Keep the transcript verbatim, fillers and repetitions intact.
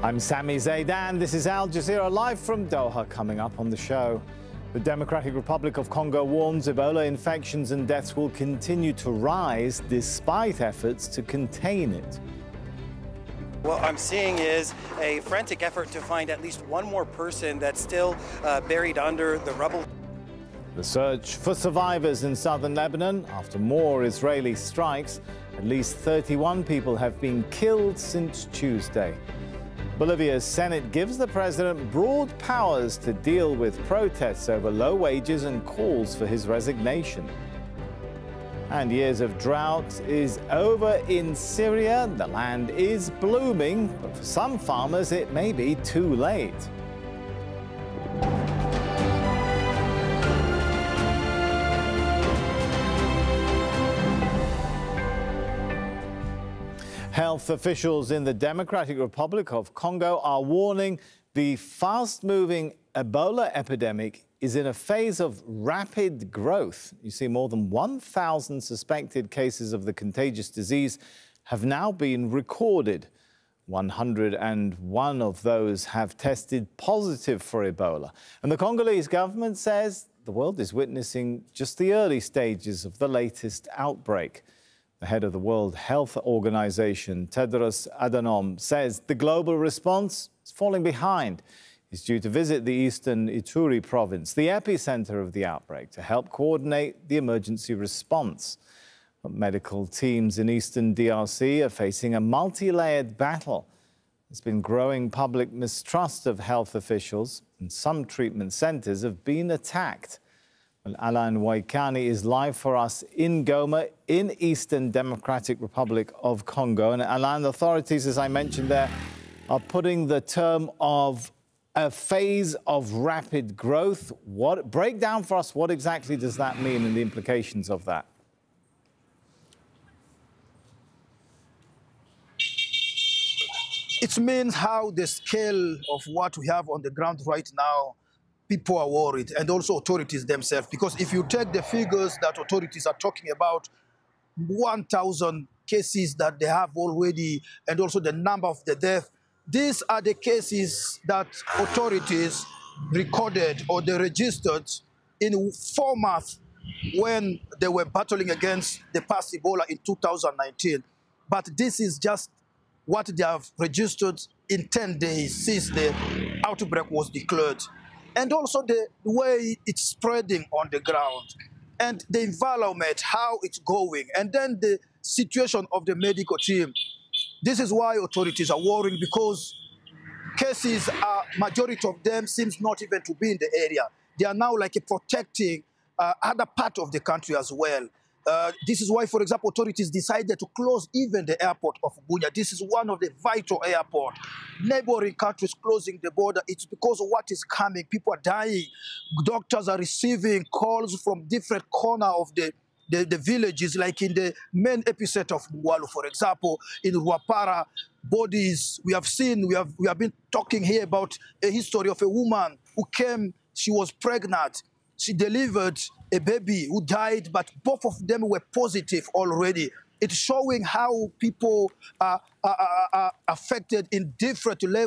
I'm Sami Zaidan. This is Al Jazeera live from Doha. Coming up on the show, the Democratic Republic of Congo warns Ebola infections and deaths will continue to rise despite efforts to contain it. What I'm seeing is a frantic effort to find at least one more person that's still uh, buried under the rubble. The search for survivors in southern Lebanon after more Israeli strikes. At least thirty-one people have been killed since Tuesday. Bolivia's Senate gives the president broad powers to deal with protests over low wages and calls for his resignation. And years of drought is over in Syria. The land is blooming, but for some farmers it may be too late. Health officials in the Democratic Republic of Congo are warning the fast-moving Ebola epidemic is in a phase of rapid growth. You see, more than one thousand suspected cases of the contagious disease have now been recorded. one hundred and one of those have tested positive for Ebola. And the Congolese government says the world is witnessing just the early stages of the latest outbreak. The head of the World Health Organization, Tedros Adhanom, says the global response is falling behind. He's due to visit the eastern Ituri province, the epicenter of the outbreak, to help coordinate the emergency response. But medical teams in eastern D R C are facing a multi-layered battle. There's been growing public mistrust of health officials, and some treatment centers have been attacked. Well, Alain Waikani is live for us in Goma, in Eastern Democratic Republic of Congo. And Alain, authorities, as I mentioned there, are putting the term of a phase of rapid growth. What, break down for us what exactly does that mean and the implications of that? It means how the scale of what we have on the ground right now, people are worried, and also authorities themselves. Because if you take the figures that authorities are talking about, one thousand cases that they have already, and also the number of the death, these are the cases that authorities recorded or they registered in four months when they were battling against the past Ebola in two thousand nineteen. But this is just what they have registered in ten days since the outbreak was declared. And also the way it's spreading on the ground, and the environment, how it's going, and then the situation of the medical team. This is why authorities are worrying, because cases, are, majority of them seems not even to be in the area. They are now like a protecting uh, other part of the country as well. Uh, this is why, for example, authorities decided to close even the airport of Bunia. This is one of the vital airports. Neighboring countries closing the border. It's because of what is coming. People are dying. Doctors are receiving calls from different corners of the, the, the villages, like in the main epicenter of Mwalu, for example, in Rwapara. Bodies, we have seen, we have, we have been talking here about a history of a woman who came, she was pregnant. She delivered a baby who died, but both of them were positive already. It's showing how people are, are, are affected in different levels.